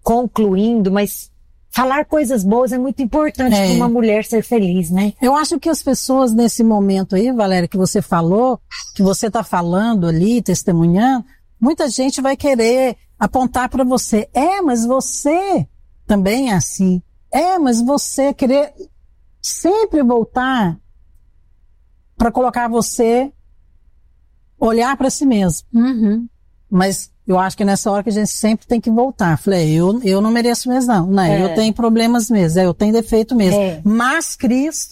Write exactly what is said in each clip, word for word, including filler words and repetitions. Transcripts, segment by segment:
concluindo, mas falar coisas boas é muito importante É. para uma mulher ser feliz, né? Eu acho que as pessoas nesse momento aí, Valéria, que você falou, que você está falando ali, testemunhando, muita gente vai querer apontar para você. É, mas você também é assim. É, mas você querer sempre voltar para colocar você, olhar para si mesmo. Uhum. Mas eu acho que nessa hora que a gente sempre tem que voltar. Falei, eu, eu não mereço mesmo, não. não É. Eu tenho problemas mesmo, é, eu tenho defeito mesmo. É. Mas Cristo,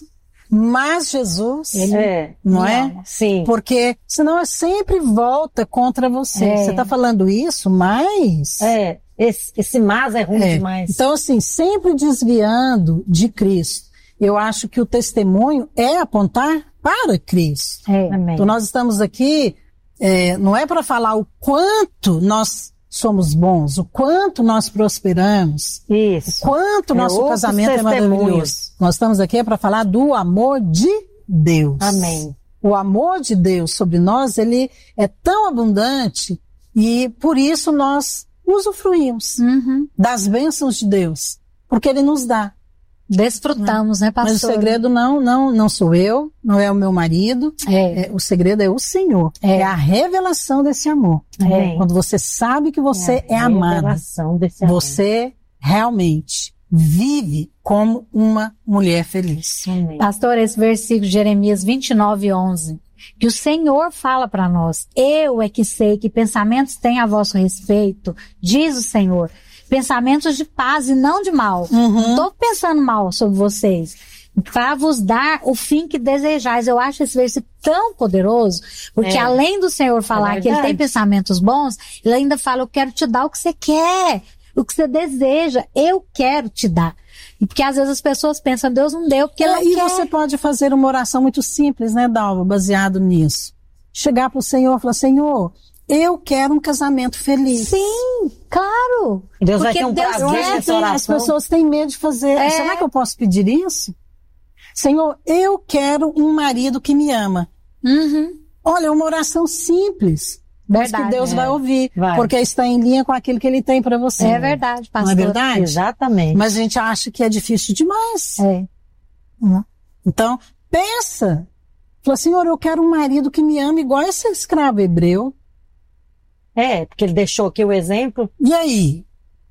mas Jesus, É. não me é? ama. Sim. Porque senão sempre volta contra você. É. Você está falando isso, mas... É. Esse, esse mas é ruim É. demais. Então, assim, sempre desviando de Cristo. Eu acho que o testemunho é apontar para Cristo. É. Amém. Então, nós estamos aqui, é, não é para falar o quanto nós somos bons, o quanto nós prosperamos, Isso. o quanto É, nosso outros casamento é testemunhos. maravilhoso. Nós estamos aqui para falar do amor de Deus. Amém. O amor de Deus sobre nós, ele é tão abundante e por isso nós usufruímos Uhum. das bênçãos de Deus, porque ele nos dá. Desfrutamos, né, pastor? Mas o segredo não, não, não sou eu, não é o meu marido, É. é, o segredo é o Senhor. É. É a revelação desse amor. Amém. Quando você sabe que você é, a amado, revelação desse amor. você realmente vive como uma mulher feliz. Amém. Pastor, esse versículo de Jeremias vinte e nove, onze, que o Senhor fala para nós, eu é que sei que pensamentos têm a vosso respeito, diz o Senhor, pensamentos de paz e não de mal. Uhum. Não estou pensando mal sobre vocês, para vos dar o fim que desejais. Eu acho esse versículo tão poderoso, porque É. além do Senhor falar É que ele tem verdade. pensamentos bons, ele ainda fala, eu quero te dar o que você quer, o que você deseja, eu quero te dar. E porque às vezes as pessoas pensam, Deus não deu porque ele É, não e quer. você pode fazer uma oração muito simples, né, Dalva, baseado nisso. Chegar para o Senhor e falar, Senhor, eu quero um casamento feliz. Sim, claro. Deus vai Porque ter um Deus prazer quer, nessa Tem- oração. as pessoas têm medo de fazer. É. Será que eu posso pedir isso? Senhor, eu quero um marido que me ama. Uhum. Olha, é uma oração simples. Mas Verdade. que Deus vai ouvir. Vai. Porque está em linha com aquilo que ele tem para você. É verdade, Não pastor. é verdade? Exatamente. Mas a gente acha que é difícil demais. É. Né? Então, pensa. Fala, Senhor, eu quero um marido que me ame igual esse escravo hebreu. É, porque ele deixou aqui o exemplo. E aí?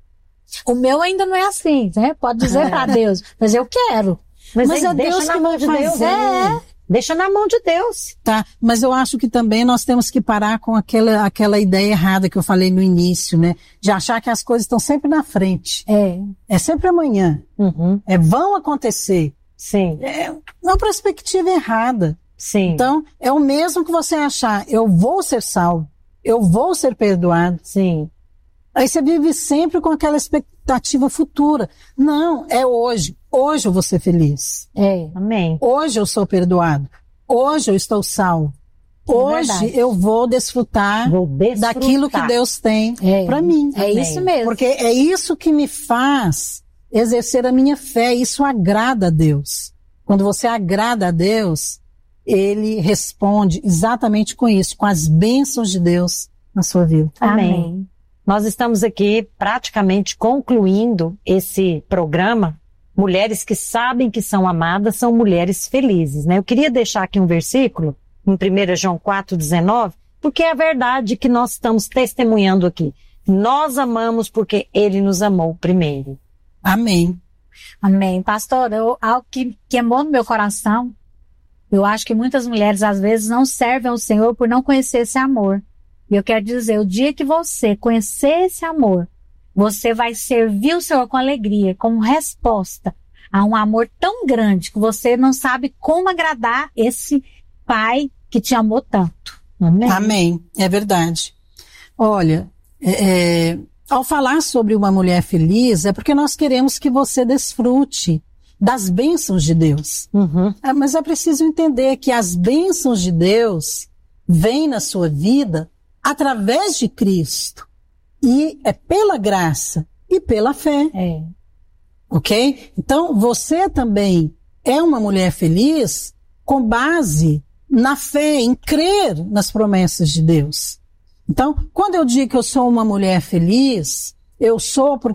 O meu ainda não é assim, né? Pode dizer para Deus, mas eu quero. Mas, Mas aí é deixa Deus na que mão vai de Deus. fazer. É. Deixa na mão de Deus. Tá, mas eu acho que também nós temos que parar com aquela, aquela ideia errada que eu falei no início, né? De achar que as coisas estão sempre na frente. É. É sempre amanhã. Uhum. É vão acontecer. Sim, É uma perspectiva errada. sim, Então, é o mesmo que você achar, eu vou ser salvo, eu vou ser perdoado. sim. Aí você vive sempre com aquela expectativa futura. Não, é hoje. Hoje eu vou ser feliz. É. Amém. Hoje eu sou perdoado. Hoje eu estou salvo. É Hoje verdade. eu vou desfrutar Vou desfrutar. daquilo que Deus tem É. para mim. É Amém. isso mesmo. Porque é isso que me faz exercer a minha fé. Isso agrada a Deus. Quando você agrada a Deus, Ele responde exatamente com isso, com as bênçãos de Deus na sua vida. Amém. Amém. Nós estamos aqui praticamente concluindo esse programa. Mulheres que sabem que são amadas são mulheres felizes, né? Eu queria deixar aqui um versículo, em primeira João quatro, dezenove, porque é a verdade que nós estamos testemunhando aqui. Nós amamos porque Ele nos amou primeiro. Amém. Amém. Pastor, eu, algo que queimou no meu coração, eu acho que muitas mulheres às vezes não servem ao Senhor por não conhecer esse amor. E eu quero dizer, o dia que você conhecer esse amor, você vai servir o Senhor com alegria, como resposta a um amor tão grande que você não sabe como agradar esse Pai que te amou tanto. Amém? Amém. É verdade. Olha, é, é, ao falar sobre uma mulher feliz, é porque nós queremos que você desfrute das bênçãos de Deus. Uhum. É, mas é preciso entender que as bênçãos de Deus vêm na sua vida através de Cristo. E é pela graça e pela fé. É. Ok? Então, você também é uma mulher feliz com base na fé, em crer nas promessas de Deus. Então, quando eu digo que eu sou uma mulher feliz, eu sou porque